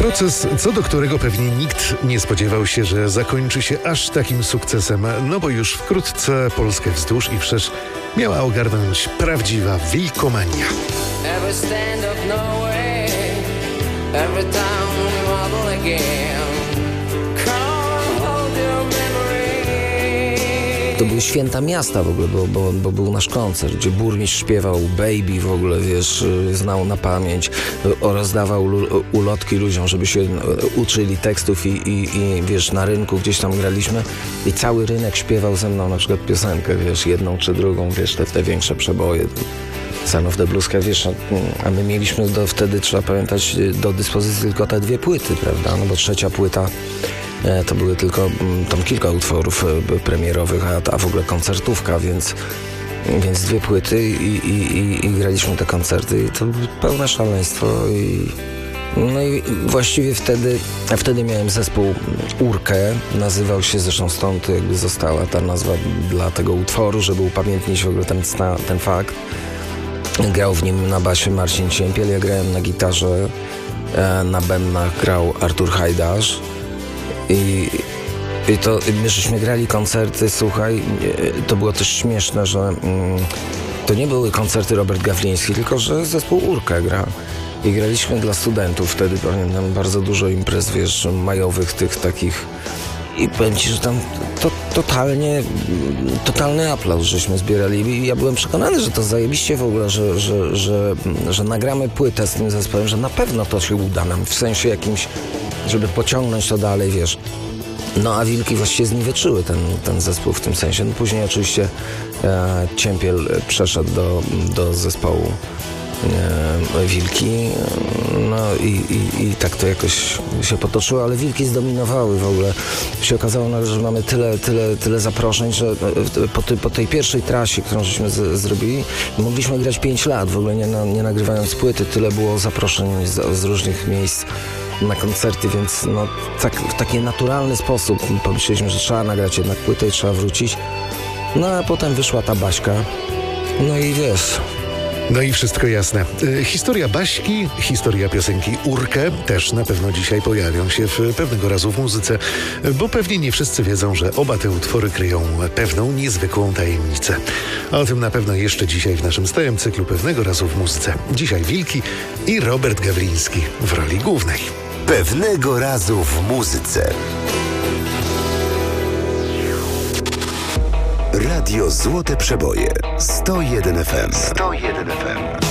Proces, co do którego pewnie nikt nie spodziewał się, że zakończy się aż takim sukcesem, no bo już wkrótce Polskę wzdłuż i wszerz miała ogarnąć prawdziwa wilkomania. Every stand of Norway, every town we model again. Come hold your memory. To były święta miasta w ogóle, bo był nasz koncert, gdzie burmistrz śpiewał Baby w ogóle, wiesz, znał na pamięć, rozdawał ulotki ludziom, żeby się uczyli tekstów i wiesz, na rynku gdzieś tam graliśmy i cały rynek śpiewał ze mną na przykład piosenkę, wiesz, jedną czy drugą, wiesz, te większe przeboje. Son of the Blues, wiesz, a my mieliśmy wtedy, trzeba pamiętać, do dyspozycji tylko te dwie płyty, prawda, no bo trzecia płyta to były tylko tam kilka utworów premierowych, a w ogóle koncertówka, więc dwie płyty i graliśmy te koncerty i to było pełne szaleństwo no i właściwie wtedy miałem zespół Urkę, nazywał się, zresztą stąd jakby została ta nazwa dla tego utworu, żeby upamiętnić w ogóle ten fakt. Grał w nim na basie Marcin Ciempiel, ja grałem na gitarze, na bębnach grał Artur Hajdasz i my żeśmy grali koncerty, słuchaj, to było też śmieszne, że to nie były koncerty Robert Gawliński, tylko że zespół Urkę gra. I graliśmy dla studentów, wtedy pamiętam bardzo dużo imprez, wiesz, majowych, tych takich. I powiem ci, że tam totalny aplauz żeśmy zbierali. I ja byłem przekonany, że to zajebiście w ogóle, że nagramy płytę z tym zespołem, że na pewno to się uda nam, w sensie jakimś, żeby pociągnąć to dalej, wiesz. No a Wilki właściwie zniweczyły ten zespół w tym sensie. No, później oczywiście Ciempiel przeszedł do zespołu Wilki, no i tak to jakoś się potoczyło, ale Wilki zdominowały w ogóle. Się okazało, że mamy tyle zaproszeń, że po tej pierwszej trasie, którą żeśmy zrobili, mogliśmy grać 5 lat, w ogóle nie nagrywając płyty, tyle było zaproszeń z różnych miejsc na koncerty, więc no, tak, w taki naturalny sposób pomyśleliśmy, że trzeba nagrać jednak płytę i trzeba wrócić. No a potem wyszła ta Baśka, no i wiesz... No i wszystko jasne. Historia Baśki, historia piosenki Urkę też na pewno dzisiaj pojawią się pewnego razu w muzyce, bo pewnie nie wszyscy wiedzą, że oba te utwory kryją pewną niezwykłą tajemnicę. A o tym na pewno jeszcze dzisiaj w naszym stałym cyklu Pewnego razu w muzyce. Dzisiaj Wilki i Robert Gawliński w roli głównej. Pewnego razu w muzyce. Radio Złote Przeboje 101 FM.